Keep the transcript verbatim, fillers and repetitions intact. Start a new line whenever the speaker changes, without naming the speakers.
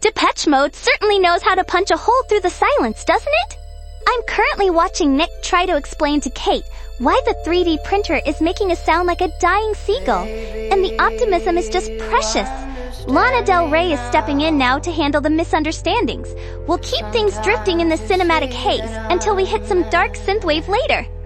Depeche Mode certainly knows how to punch a hole through the silence, doesn't it? I'm currently watching Nick try to explain to Kate why the three D printer is making a sound like a dying seagull, and the optimism is just precious. Lana Del Rey is stepping in now to handle the misunderstandings. We'll keep things drifting in the cinematic haze until we hit some dark synthwave later.